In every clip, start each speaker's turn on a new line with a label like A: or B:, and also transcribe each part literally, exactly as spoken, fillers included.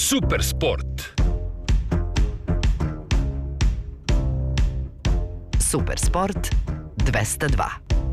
A: Super sport.
B: Super sport dvesta dva.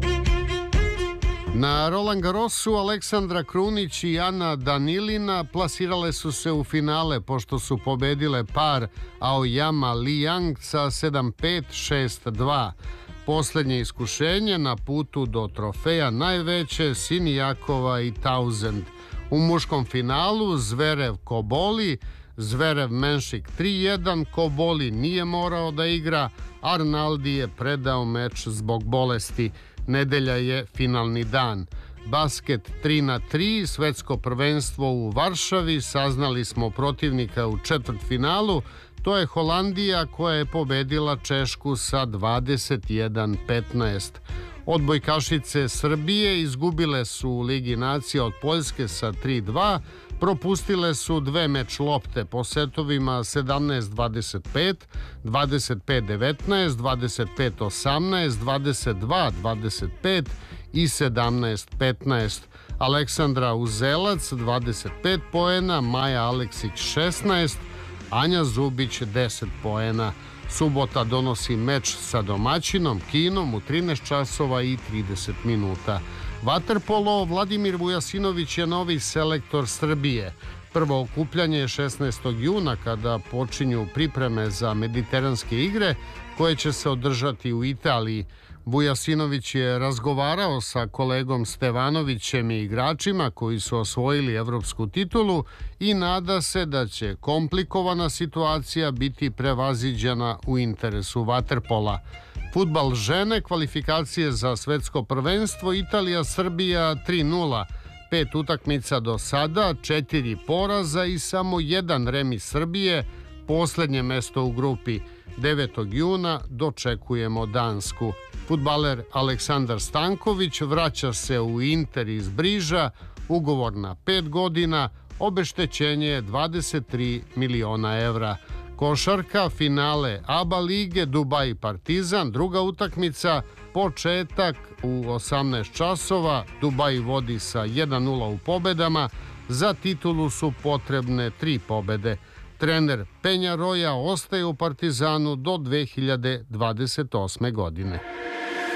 C: Na Roland Garrosu Aleksandra Krunić i Ana Danilina plasirale su se u finale pošto su pobedile par Aoyama Liang sa sedam pet šest dva. Poslednje iskušenje na putu do trofeja najveće Sinijakova i Tauzend. U muškom finalu Zverev Koboli, Zverev Menšik tri jedan, Koboli nije morao da igra, Arnaldi je predao meč zbog bolesti. Nedelja je finalni dan. Basket tri na tri, svetsko prvenstvo u Varšavi, saznali smo protivnika u četvrtfinalu, to je Holandija koja je pobedila Češku sa dvadeset jedan petnaest. Odbojkašice Srbije izgubile su u Ligi nacija od Poljske sa tri dva, propustile su dve meč lopte po setovima sedamnaest dvadeset pet, dvadeset pet devetnaest, dvadeset pet osamnaest, dvadeset dva dvadeset pet i sedamnaest petnaest. Aleksandra Uzelac dvadeset pet poena, Maja Aleksić šesnaest, Anja Zubić deset poena. Subota donosi meč sa domaćinom Kinom u trinaest časova i trideset minuta. Vaterpolo, Vladimir Vujasinović je novi selektor Srbije. Prvo okupljanje je šesnaestog juna kada počinju pripreme za mediteranske igre koje će se održati u Italiji. Vujasinović je razgovarao sa kolegom Stevanovićem i igračima koji su osvojili evropsku titulu i nada se da će komplikovana situacija biti prevaziđena u interesu vaterpola. Fudbal žene, kvalifikacije za svetsko prvenstvo Italija-Srbija tri nula. Pet utakmica do sada, četiri poraza i samo jedan remis Srbije, poslednje mesto u grupi. devetog juna dočekujemo Dansku. Fudbaler Aleksandar Stanković vraća se u Inter iz Briža, ugovor na pet godina, obeštećenje je dvadeset tri miliona evra. Košarka, finale A B A lige, Dubaj Partizan, druga utakmica, početak u osamnaest časova, Dubaj vodi sa jedan nula u pobedama, za titulu su potrebne tri pobede. Trener Penjaroja ostaje u Partizanu do dve hiljade dvadeset osme godine.